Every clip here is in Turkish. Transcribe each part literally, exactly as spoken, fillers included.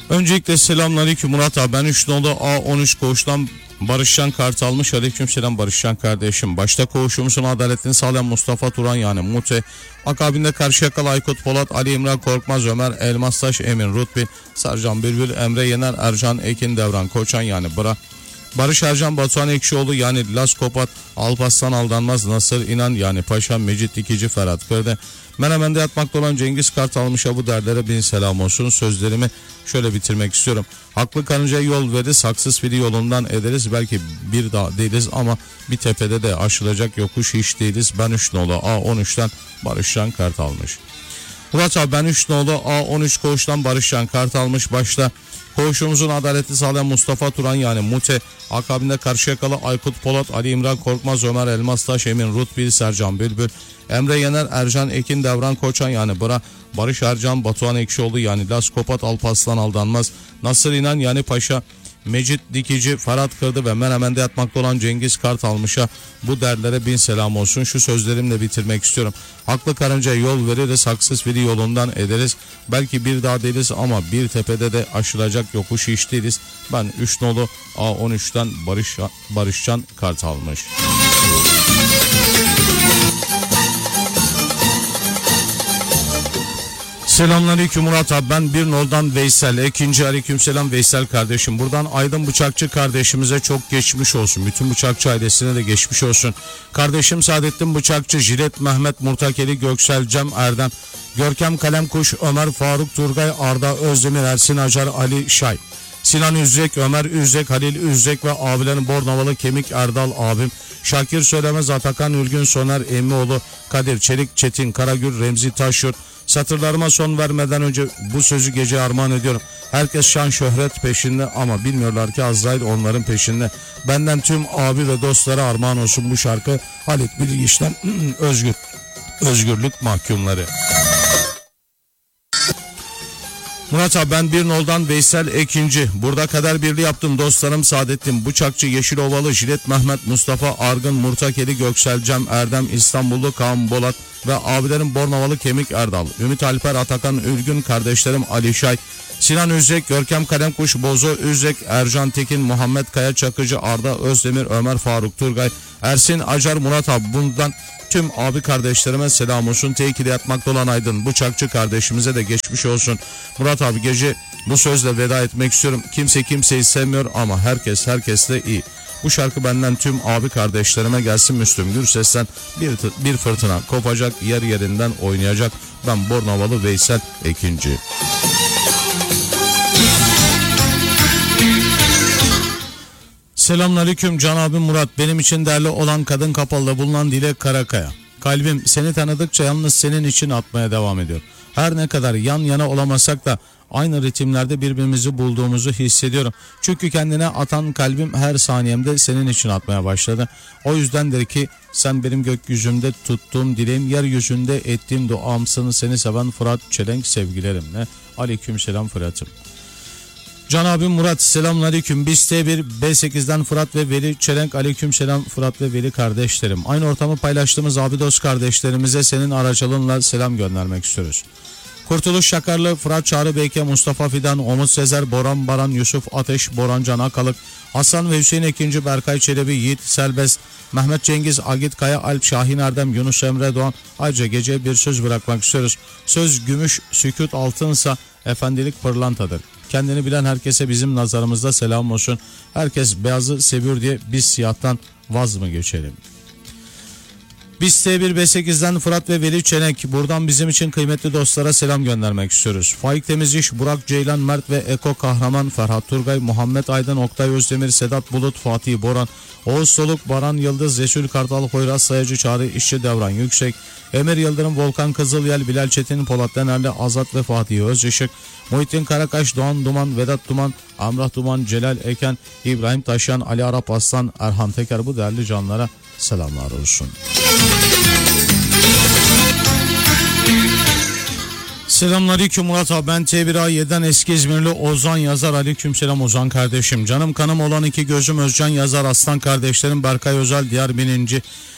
Öncelikle selamünaleyküm Murat abi. Ben üç nolu A on üç koğuştan Barışcan Kartalmış. Aleykümselam Barışcan kardeşim. Başta koğuşumuzun adaletini sağlayan Mustafa Turan yani Mute. Akabinde Karşıyakalı Aykut Polat, Ali İmran Korkmaz, Ömer Elmastaş, Emin Rutbin, Sercan Bülbül, Emre Yener, Ercan Ekin, Devran Koçan yani Bıra. Barış Ercan Batuhan Ekşioğlu yani Las Kopat, Alparslan Aldanmaz, Nasır İnan yani Paşa, Mecit Dikici, Ferhat Kırdı. Menemen'de yatmakta olan Cengiz Kartalmış'a bu dertlere bin selam olsun. Sözlerimi şöyle bitirmek istiyorum. Haklı karıncaya yol veririz, haksız fili yolundan ederiz. Belki bir dağ değiliz ama bir tepede de aşılacak yokuş hiç değiliz. Ben üç nolu A on üçten Barışcan Kartalmış. Murat abi ben üç nolu A on üç koğuştan Barışcan Kartalmış. Başta koğuşumuzun adaleti sağlayan Mustafa Turan yani Mute, akabinde Karşıyakalı Aykut Polat, Ali İmran Korkmaz, Ömer Elmastaş, Emin Rutbil, Sercan Bülbül, Emre Yener, Ercan Ekin, Devran Koçan yani Bıra, Barış Ercan, Batuhan Ekşioğlu yani Las Kopat, Alparslan Aldanmaz, Nasır İnan yani Paşa, Mecit Dikici, Ferhat Kırdı ve Menemen'de yatmakta olan Cengiz Kartalmış'a bu dertlere bin selam olsun. Şu sözlerimle bitirmek istiyorum. Haklı karıncaya yol veririz, haksız fili yolundan ederiz. Belki bir dağ değiliz ama bir tepede de aşılacak yokuş hiç değiliz. Ben üç nolu A on üçten Barış, Barışcan Kartalmış. Selamünaleyküm Murat abi. Ben bir noldan Veysel. İkinci aleykümselam Veysel kardeşim. Buradan Aydın Bıçakçı kardeşimize çok geçmiş olsun. Bütün Bıçakçı ailesine de geçmiş olsun. Kardeşim Saadettin Bıçakçı, Jilet Mehmet Murtakeli, Göksel Cem Erdem, Görkem Kalemkuş, Ömer Faruk Turgay, Arda Özdemir, Ersin Acar, Ali Şay, Sinan Üzek, Ömer Üzek, Halil Üzek ve abilerin Bornavalı Kemik Erdal abim, Şakir Söylemez, Atakan Ülgün, Soner Emmioğlu, Kadir Çelik, Çetin Karagül, Remzi Taşyurt. Satırlarıma son vermeden önce bu sözü gece armağan ediyorum. Herkes şan şöhret peşinde ama bilmiyorlar ki Azrail onların peşinde. Benden tüm abi ve dostlara armağan olsun bu şarkı. Halit Bilgiç'ten özgür, özgürlük mahkumları. Murat abi ben bir noldan Veysel Ekinci. Burada kader birliği yaptım dostlarım Saadettin Bıçakçı, Yeşilovalı, Jilet Mehmet, Mustafa Argın, Murtakeli, Göksel Cem Erdem, İstanbullu Kaan Bolat ve abilerim Bornavalı Kemik Erdal, Ümit Alper, Atakan Ülgün, kardeşlerim Ali Şay, Sinan Üzek, Görkem Kalemkuş, Bozo Üzek, Ercan Tekin, Muhammed Kaya Çakıcı, Arda Özdemir, Ömer Faruk Turgay, Ersin Acar, Murat abi bundan tüm abi kardeşlerime selam olsun. Tekide yatmakta olan Aydın Bıçakçı kardeşimize de geçmiş olsun. Murat abi gece bu sözle veda etmek istiyorum. Kimse kimseyi sevmiyor ama herkes herkesle iyi. Bu şarkı benden tüm abi kardeşlerime gelsin. Müslüm Gürses'ten bir, bir fırtına kopacak, yer yerinden oynayacak. Ben Bornavalı Veysel Ekinci. Selamünaleyküm Can abim Murat. Benim için değerli olan kadın kapalıda bulunan Dilek Karakaya. Kalbim seni tanıdıkça yalnız senin için atmaya devam ediyor. Her ne kadar yan yana olamasak da aynı ritimlerde birbirimizi bulduğumuzu hissediyorum. Çünkü kendine atan kalbim her saniyemde senin için atmaya başladı. O yüzdendir ki sen benim gökyüzümde tuttuğum dileğim, yeryüzünde ettiğim duamsın. Seni seven Fırat Çelenk sevgilerimle. Aleykümselam Fırat'ım. Can abim Murat selamünaleyküm. Biz T bir B sekizden Fırat ve Veli Çelenk. Aleykümselam Fırat ve Veli kardeşlerim. Aynı ortamı paylaştığımız abi dost kardeşlerimize senin aracılığınla selam göndermek istiyoruz. Kurtuluş Şakarlı, Fırat Çağrı Beyke, Mustafa Fidan, Umut Sezer, Boran Baran, Yusuf Ateş, Boran Can Akalık, Hasan ve Hüseyin Ekinci, Berkay Çelebi, Yiğit Selbest, Mehmet Cengiz, Agit Kaya, Alp Şahin Erdem, Yunus Emre Doğan. Ayrıca geceye bir söz bırakmak istiyoruz. Söz gümüş, sükut altınsa efendilik pırlantadır. Kendini bilen herkese bizim nazarımızda selam olsun. Herkes beyazı seviyor diye biz siyahtan vaz mı geçelim? Biz T bir B sekizden Fırat ve Veli Çelenk. Buradan bizim için kıymetli dostlara selam göndermek istiyoruz. Faik Temiziş, Burak Ceylan Mert ve Eko Kahraman, Ferhat Turgay, Muhammed Aydın, Oktay Özdemir, Sedat Bulut, Fatih Boran, Oğuz Soluk, Baran Yıldız, Resul Kartal, Poyraz Sayacı, Çağrı İşçi, Devran Yüksek, Emir Yıldırım, Volkan Kızılyel, Bilal Çetin, Polat Denerli, Azat ve Fatih Özışık, Muhittin Karakaş, Doğan Duman, Vedat Duman, Amrah Duman, Celal Eken, İbrahim Taşyan, Ali Arap Aslan, Erhan Teker, bu değerli canlara selamlar olsun. Selamünaleyküm Murat abi, ben T bir A yedi'den eski İzmirli Ozan Yazar. Aleykümselam Ozan kardeşim. Canım kanım olan iki gözüm Özcan Yazar, Aslan kardeşlerim Berkay Özel, Diyar Bininci,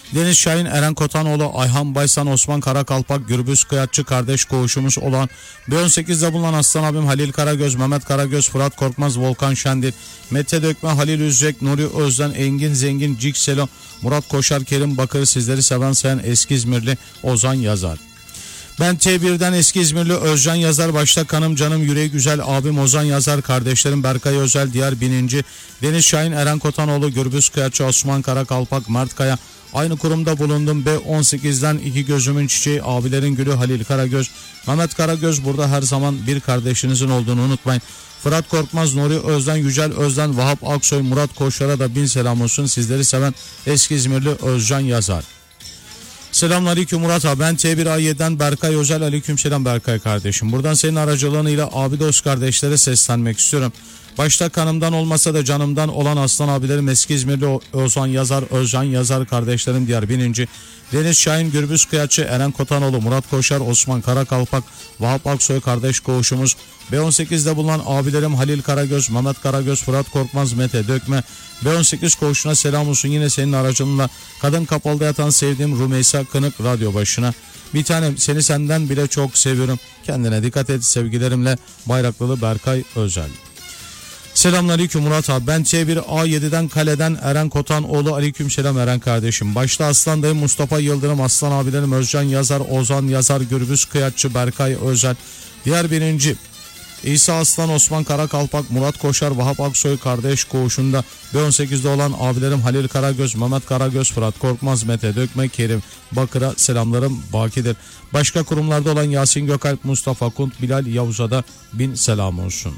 Deniz Şahin, Eren Kotanoğlu, Ayhan Baysan, Osman Karakalpak, Gürbüz Kıyatçı kardeş koğuşumuz olan B on sekizde bulunan Aslan abim Halil Karagöz, Mehmet Karagöz, Fırat Korkmaz, Volkan Şendil, Mete Dökme, Halil Üzcek, Nuri Özden, Engin Zengin, Cikselo, Murat Koşar, Kerim Bakır, sizleri seven sayan eski İzmirli Ozan Yazar. Ben T bir'den eski İzmirli Özcan Yazar, başta kanım canım yüreği güzel abim Ozan Yazar, kardeşlerim Berkay Özel, Diyar Bininci, Deniz Şahin, Eren Kotanoğlu, Gürbüz Kıyatçı, Osman Karakalpak, Mert Kaya, aynı kurumda bulundum. B on sekizden iki gözümün çiçeği, abilerin gülü Halil Karagöz, Mehmet Karagöz, burada her zaman bir kardeşinizin olduğunu unutmayın. Fırat Korkmaz, Nuri Özden, Yücel Özden, Vahap Aksoy, Murat Koşar'a da bin selam olsun. Sizleri seven eski İzmirli Özcan Yazar. Selamünaleyküm Murat abi, ben T bir A yedi'den Berkay Özel. Aleykümselam Berkay kardeşim. Buradan senin aracılığıyla abi dost kardeşlere seslenmek istiyorum. Başta kanımdan olmasa da canımdan olan aslan abilerim eski İzmirli Ozan Yazar, Özcan Yazar kardeşlerim Diyar Bininci, Deniz Şahin, Gürbüz Kıyatçı, Eren Kotanoğlu, Murat Koşar, Osman Karakalpak, Vahap Aksoy kardeş koğuşumuz, B on sekizde bulunan abilerim Halil Karagöz, Mehmet Karagöz, Fırat Korkmaz, Mete Dökme, B on sekiz koğuşuna selam olsun. Yine senin aracınla kadın kapalıda yatan sevdiğim Rümeysa Kınık radyo başına. Bir tanem, seni senden bile çok seviyorum. Kendine dikkat et, sevgilerimle Bayraklılı Berkay Özel. Selamünaleyküm Murat abi, ben T bir A yedi'den Kale'den Eren Kotanoğlu. Aleykümselam Eren kardeşim. Başta Aslan dayım Mustafa Yıldırım, Aslan abilerim Özcan Yazar, Ozan Yazar, Gürbüz Kıyatçı, Berkay Özel, Diğer Bininci, İsa Aslan, Osman Karakalpak, Murat Koşar, Vahap Aksoy kardeş koğuşunda B on sekizde olan abilerim Halil Karagöz, Mehmet Karagöz, Fırat Korkmaz, Mete Dökme, Kerim Bakır'a selamlarım bakidir. Başka kurumlarda olan Yasin Gökalp, Mustafa Kunt, Bilal Yavuz'a da bin selam olsun.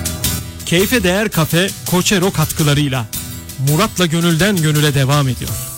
Keyfe Değer Kafe Koçero katkılarıyla Murat'la Gönülden Gönüle devam ediyor.